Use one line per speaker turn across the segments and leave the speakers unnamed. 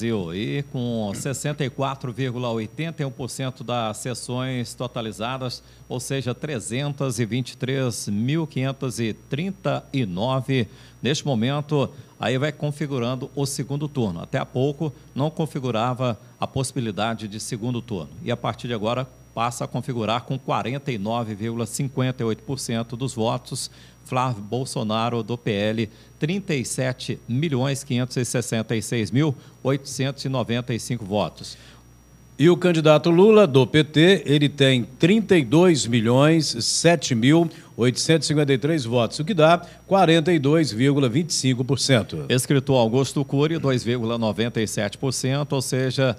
Brasil e com 64,81% das sessões totalizadas, ou seja, 323.539. Neste momento, aí vai configurando o segundo turno. Até há pouco não configurava a possibilidade de segundo turno. E a partir de agora passa a configurar com 49,58% dos votos. Flávio Bolsonaro, do PL, 37.566.895 votos.
E o candidato Lula, do PT, ele tem 32.007.853 votos, o que dá 42,25%.
Escritor Augusto Cury, 2,97%, ou seja,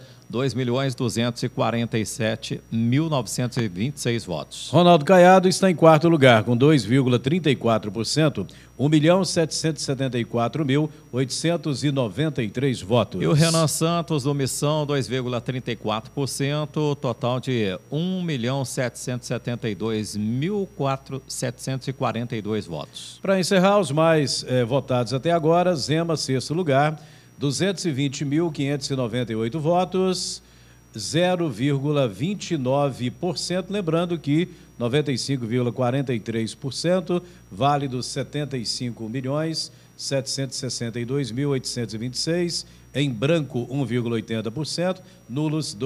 2.247.926 votos.
Ronaldo Caiado está em quarto lugar, com 2,34%, 1.774.893 votos.
E o Renan Santos, do Missão, 2,34%, total de 1.772.742 votos.
Para encerrar, os mais votados até agora, Zema, sexto lugar, 220.598 votos, 0,29%, lembrando que 95,43%, válidos 75.762.826, em branco 1,80%, nulos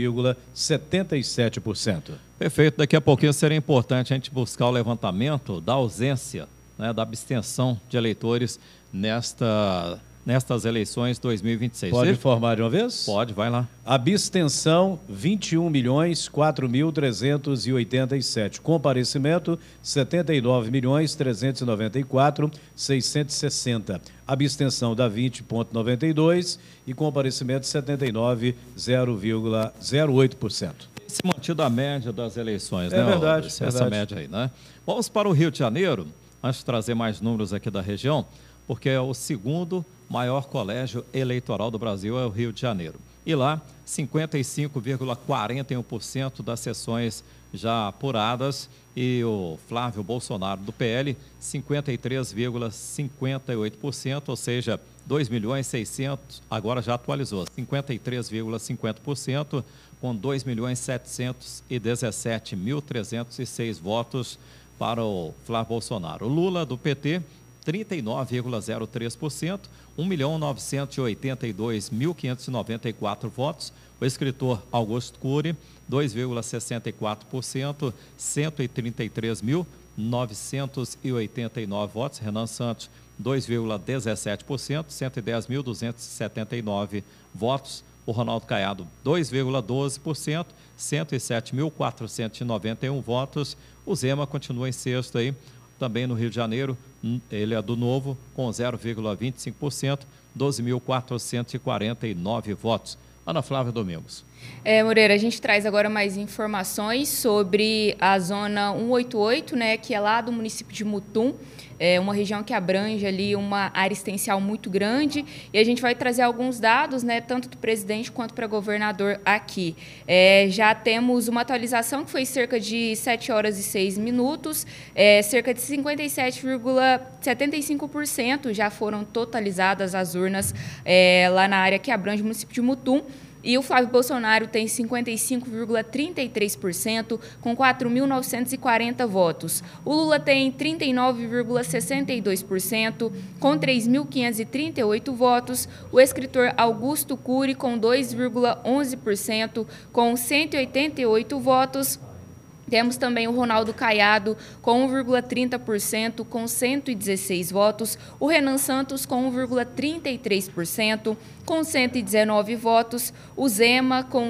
2,77%.
Perfeito, daqui a pouquinho seria importante a gente buscar o levantamento da ausência, né, da abstenção de eleitores nestas eleições 2026.
Pode informar de uma vez?
Pode, vai lá.
Abstenção, 21.4.387. Comparecimento, 79.394.660. Abstenção dá 20,92% e comparecimento 79,08%.
Se mantido a média das eleições,
né? Verdade.
Essa média aí, né? Vamos para o Rio de Janeiro, antes de trazer mais números aqui da região, porque é o segundo maior colégio eleitoral do Brasil, é o Rio de Janeiro. E lá, 55,41% das sessões já apuradas e o Flávio Bolsonaro, do PL, 53,58%, ou seja, 2.600.000, agora já atualizou, 53,50%, com 2.717.306 votos para o Flávio Bolsonaro. O Lula, do PT, 39,03%, 1.982.594 votos. O escritor Augusto Cury, 2,64%, 133.989 votos. Renan Santos, 2,17%, 110.279 votos. O Ronaldo Caiado, 2,12%, 107.491 votos. O Zema continua em sexto aí, também no Rio de Janeiro, ele é do Novo, com 0,25%, 12.449 votos. Ana Flávia Domingos.
Moreira, a gente traz agora mais informações sobre a Zona 188, né, que é lá do município de Mutum, uma região que abrange ali uma área extensial muito grande, e a gente vai trazer alguns dados, né, tanto do presidente quanto para governador aqui. Já temos uma atualização que foi cerca de 7 horas e 6 minutos, cerca de 57,75% já foram totalizadas as urnas lá na área que abrange o município de Mutum. E o Flávio Bolsonaro tem 55,33%, com 4.940 votos. O Lula tem 39,62%, com 3.538 votos. O escritor Augusto Cury, com 2,11%, com 188 votos. Temos também o Ronaldo Caiado, com 1,30%, com 116 votos. O Renan Santos, com 1,33%, com 119 votos. O Zema, com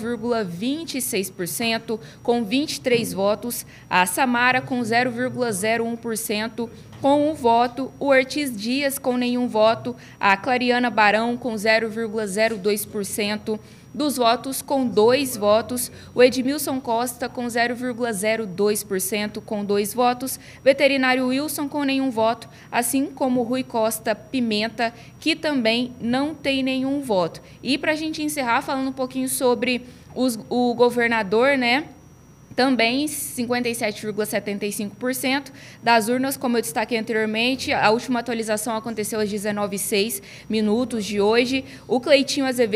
0,26%, com 23 votos. A Samara, com 0,01%, com 1 voto. O Ortiz Dias, com nenhum voto. A Clariana Barão, com 0,02%. Dos votos, com 2 votos. O Edmilson Costa, com 0,02%, com 2 votos. Veterinário Wilson, com nenhum voto, assim como o Rui Costa Pimenta, que também não tem nenhum voto. E para a gente encerrar, falando um pouquinho sobre o governador, né? Também 57,75% das urnas, como eu destaquei anteriormente. A última atualização aconteceu às 19h06 de hoje. O Cleitinho Azevedo